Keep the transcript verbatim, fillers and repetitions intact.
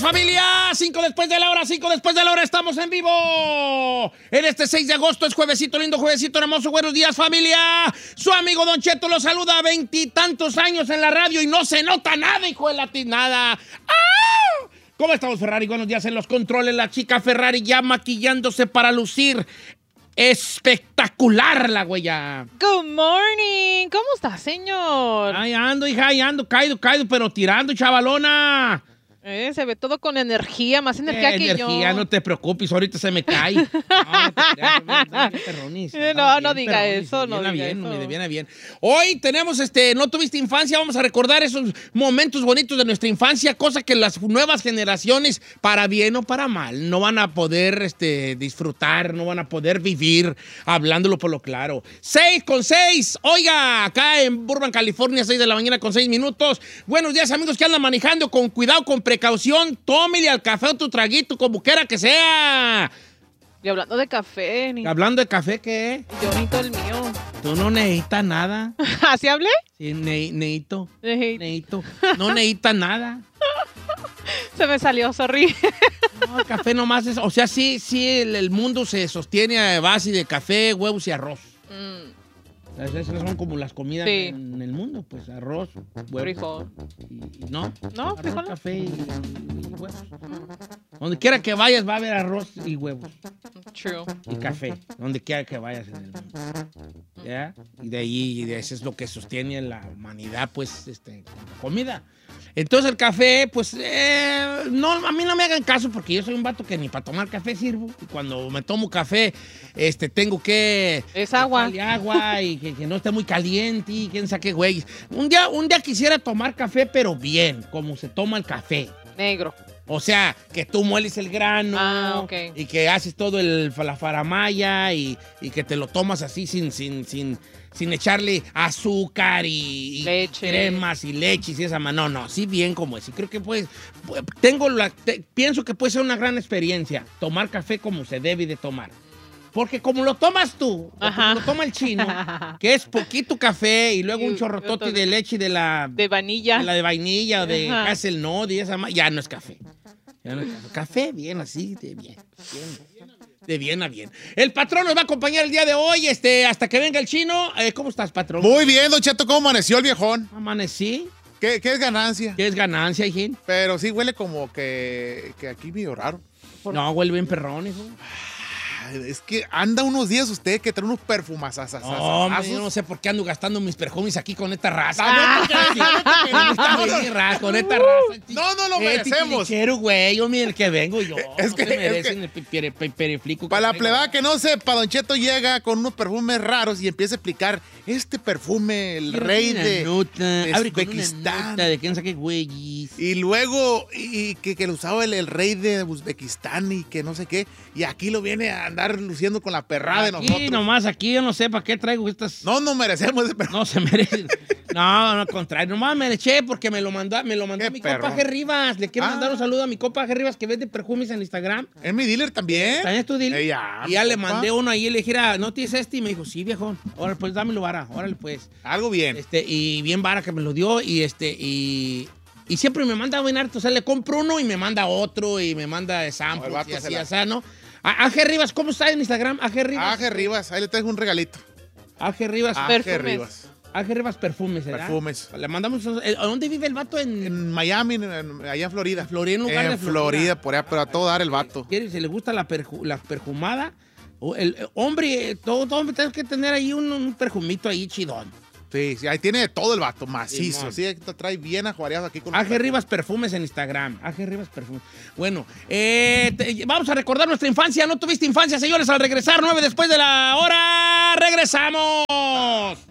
familia. Cinco después de la hora, cinco después de la hora, estamos en vivo. En este seis de agosto es juevesito, lindo juevesito, hermoso. Buenos días, familia. Su amigo Don Cheto lo saluda, veintitantos años en la radio y no se nota nada, hijo de la nada. ¡Ah! ¿Cómo estamos, Ferrari? Buenos días en los controles. La chica Ferrari ya maquillándose para lucir espectacular, la güeya. Good morning. ¿Cómo está, señor? Ahí ando, hija, ahí ando, caído, caído, pero tirando, chavalona. Eh, se ve todo con energía, más energía eh, que energía, yo. no te preocupes, ahorita se me cae. No, no, te creas, bien, bien, perronis. Eh, no, Bien, no diga perronis, eso, no viene diga bien, eso. me viene bien. Hoy tenemos, este, no tuviste infancia, vamos a recordar esos momentos bonitos de nuestra infancia, cosa que las nuevas generaciones, para bien o para mal, no van a poder, este, disfrutar, no van a poder vivir, hablándolo por lo claro. Seis con seis, oiga, acá en Burbank, California, seis de la mañana con seis minutos. Buenos días, amigos que andan manejando con cuidado, con precaución. Tómele al café o tu traguito, como quiera que sea. Y hablando de café, ni... Hablando de café, ¿qué? yo necesito el mío. Tú no necesitas nada. ¿Así hablé? Sí, ne necesito. Ejé. Necesito. No necesitas nada. Se me salió, sorry. No, el café nomás es... O sea, sí, sí, el, el mundo se sostiene a base de café, huevos y arroz. Mm, Esas son como las comidas Sí. en el mundo, pues arroz, huevos. frijol. Y, y no, No, arroz, frijol. café y, y huevos. Donde quiera que vayas va a haber arroz y huevos. True. Y café, donde quiera que vayas en el mundo. ¿Ya? Y de ahí, y de eso es lo que sostiene la humanidad, pues, este, la comida. Entonces el café, pues, eh, no, a mí no me hagan caso porque yo soy un vato que ni para tomar café sirvo. Y cuando me tomo café, este, tengo que... Es agua. echarle agua y que, que no esté muy caliente y quién sabe qué güey. Un día, un día quisiera tomar café, pero bien, como se toma el café. Negro. O sea, que tú mueles el grano Ah, ok. y que haces todo el, la faramaya y, y que te lo tomas así sin, sin, sin, sin echarle azúcar y, y Leche. cremas y leches y esa ma- No, no, sí bien como es. Y creo que pues, tengo la, te- pienso que puede ser una gran experiencia tomar café como se debe de tomar. Porque como lo tomas tú, o Ajá. como lo toma el chino, que es poquito café y luego Y un chorrotote otro- de leche de la... De vainilla. De la de vainilla o de Ajá. Hazelnut y esa ma- ya no es café. Ya no es café. Café, bien, así, de bien. bien. De bien a bien. El patrón nos va a acompañar el día de hoy, este, hasta que venga el chino. Eh, ¿Cómo estás, patrón? Muy bien, Don Cheto, ¿cómo amaneció el viejón? Amanecí. ¿Qué, qué es ganancia? ¿Qué es ganancia, hijín? Pero sí huele como que, que aquí medio raro. No, huele bien perrón, hijo. Ay, es que anda unos días usted que trae unos perfumazazazazos. No, hombre, yo no sé por qué ando gastando mis perfumes aquí con esta raza. Ah, no, Sí, está bien, ra- con esta raza. No, no lo Eh, merecemos. titilichero, güey, yo mira el que vengo yo. Es No que- se es merecen que- el pe- pere- pe- periflico. Para la que plebada traigo. que no sepa, Don Cheto llega con unos perfumes raros y empieza a explicar este perfume, el Quiero rey una de, nota, de abre con una Uzbekistán. nota de quién sabe qué güeyes. Y luego, y que, que lo usaba el, el rey de Uzbekistán y que no sé qué. Y aquí lo viene a andar luciendo con la perrada de Aquí nosotros. nomás, aquí yo no sé para qué traigo estas. No nos merecemos ese perfume. No se merecen. No, no, al contrario. Nomás me le eché porque me lo mandó, me lo mandó Qué mi perro. compa G. Rivas. Le quiero Ah. mandar un saludo a mi compa G. Rivas que vende perfumes en Instagram. Es mi dealer también. ¿También es tu dealer? Eh, ya, y ya le compa. mandé uno ahí y le dije, "Ah, ¿no tienes este?" Y me dijo, sí, viejón. Órale, pues dámelo, vara. Órale, pues. Algo bien. Este, y bien vara que me lo dio. Y este, y. Y siempre me manda buen harto. O sea, le compro uno y me manda otro y me manda samples El vato y así, se la- así, ¿no? A G. Rivas, ¿cómo está en Instagram? A G. Rivas. Aje Rivas, ahí le traigo un regalito. A G. Rivas. Aje Perfumes. Rivas. A G. Rivas Perfumes, ¿verdad? Perfumes. Le mandamos. esos- ¿A dónde vive el vato? En, En Miami, en- en- allá en Florida. Florida, en un lugar En de Florida. Florida, por allá, pero a todo dar el vato. ¿Quiere? Si le gusta la, perju- la perfumada. o El, el hombre, eh, todo, todo hombre tiene que tener ahí un, un perfumito ahí chidón. Sí, sí, ahí tiene de todo el vato, macizo. Simón. Sí, te trae bien ajuareado aquí con A los G. Rivas Perfumes en Instagram. A G. Rivas Perfumes. Bueno, eh, te- vamos a recordar nuestra infancia. ¿No tuviste infancia, señores? Al regresar, nueve después de la hora, regresamos.